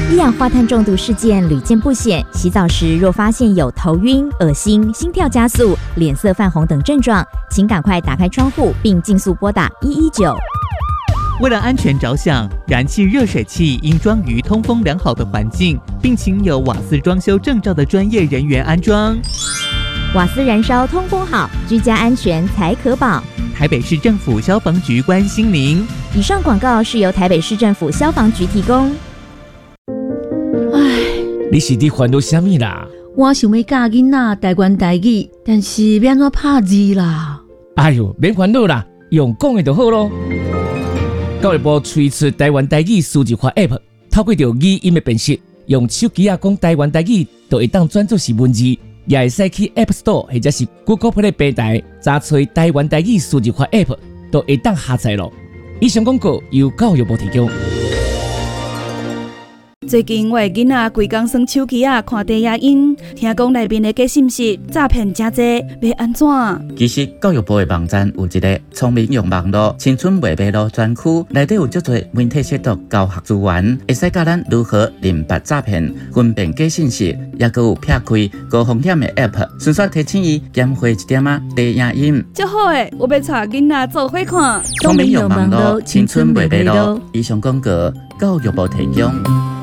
一氧化碳中毒事件屡见不鲜，洗澡时若发现有头晕、恶心、心跳加速、脸色泛红等症状，请赶快打开窗户并尽速拨打119。 为了安全着想，燃气热水器应装于通风良好的环境，并请有瓦斯装修证照的专业人员安装。 瓦斯燃烧通风好，居家安全才可保。 台北市政府消防局关心您。 以上广告是由台北市政府消防局提供。 你是伫烦恼什么啦？ 我想要教囡仔台湾台语，但是要怎拍字啦？ 哎呦，免烦恼啦，用讲的就好咯。教育部推出台湾台语数字化 App， 透过着语音的辨识，用手机讲台湾台语，就会当转做是文字，也会使去 App Store 或者是 Google Play 平台查找台湾台语数字化 App， 就会当下载咯。以上广告由教育部提供。 最近我的囡仔规工耍手机看低影音，听讲内面的假信息诈骗真多，要安怎？ 其实教育部的网站有一个聪明用网络青春未迷路专区，内底有足多媒体识读教学资源，会使教咱如何认别诈骗、分辨假信息，也佮有撇开高风险的 App， 顺续提醒伊减花一点低影音。 足好诶，我要带囡仔做伙看。 聪明用网络青春未迷路。以上广告教育部提供。